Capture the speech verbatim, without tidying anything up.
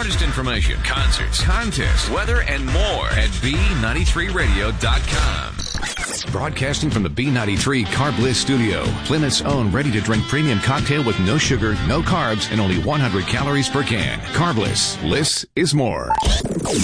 latest information, concerts, contests, weather, and more at B ninety-three radio dot com. Broadcasting from the B ninety-three Carb Bliss studio, Plymouth's own ready-to-drink premium cocktail with no sugar, no carbs, and only one hundred calories per can. Carb Bliss. Bliss is more.